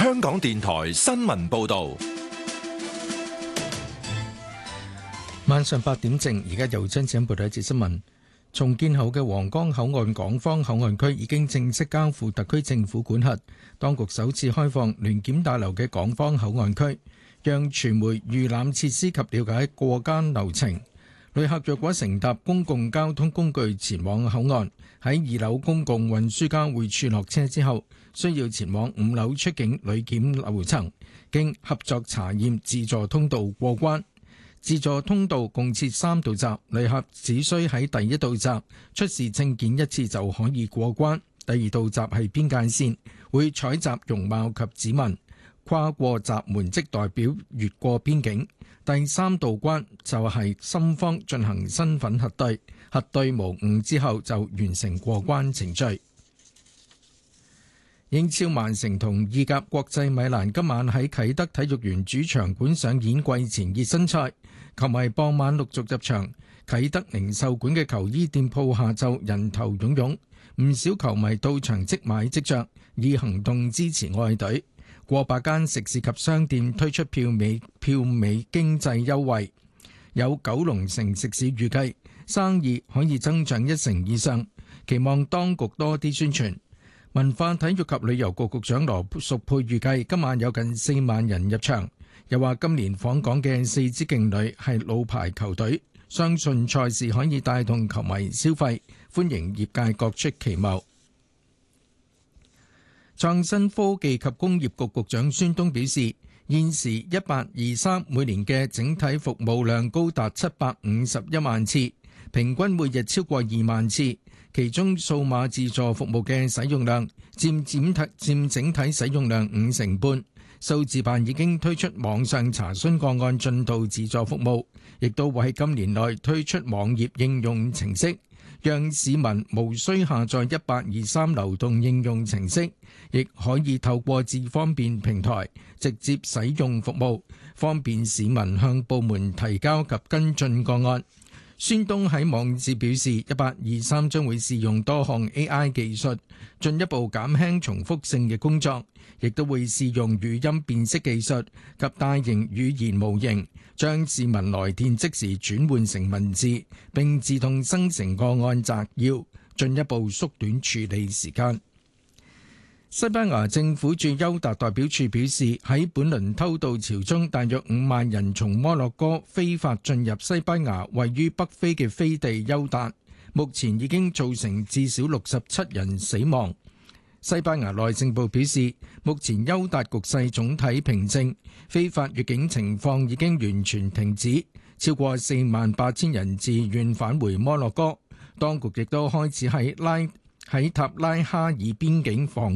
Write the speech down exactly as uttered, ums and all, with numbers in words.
香港電台新聞報道。 晚上八點正，而家由張子欣報道一節新聞。重建後嘅皇崗口岸港方口岸區已經正式交付特區政府管轄，當局首次開放聯檢大樓嘅港方口岸區，讓傳媒預覽設施及了解過關流程。旅客若果乘搭公共交通工具前往口岸，喺二樓公共運輸交匯處落車之後，需要前往五樓出境旅檢樓層，經合作查驗自助通道過關。自助通道共設三道閘，旅客只需喺第一道閘出示證件一次就可以過關。第二道閘係邊界線，會採集容貌及指紋，跨過閘門即代表越過邊境。第三道關就係深方進行身份核對，核對無誤之後就完成過關程序。英超曼城同意甲國際米蘭今晚喺啟德體育園主場館上演季前熱身賽，球迷傍晚陸續入場。啟德零售館嘅球衣店鋪下晝人頭湧湧，唔少球迷到場即買即着，以行動支持愛隊。過百間食肆及商店推出票尾票尾經濟優惠，有九龍城食肆預計生意可以增長一成以上，期望當局多啲宣傳。文化體育及旅遊局局長羅淑佩預計今晚有近四萬人入場，又話今年訪港嘅四支勁旅係老牌球隊，相信賽事可以帶動球迷消費，歡迎業界各出奇謀。創新科技及工業局局長孫東表示，現時一八二三每年嘅整體服務量高達七百五十一萬次，平均每日超過二萬次。其中數碼自助服務嘅使用量佔佔體佔整體使用量五成半。數字辦已經推出網上查詢個案進度自助服務，亦都會喺今年內推出網頁應用程式，讓市民無需下載一八二三流動應用程式，亦可以透過智方便平台直接使用服務，方便市民向部門提交及跟進個案。孫東喺網誌表示，一八二三將會試用多項 A I 技術，進一步減輕重複性嘅工作，亦都會試用語音辨識技術及大型語言模型，將市民來電即時轉換成文字，並自動生成個案摘要，進一步縮短處理時間。西班牙政府駐休達代表處表示，喺本輪偷渡潮中，大約五萬人從摩洛哥非法進入西班牙位於北非嘅飛地休達，目前已經造成至少六十七人死亡。西班牙內政部表示，目前休達局勢總體平靜，非法越境情況已經完全停止，超過四萬八千人自願返回摩洛哥。當局亦都開始喺拉喺塔拉哈爾邊境防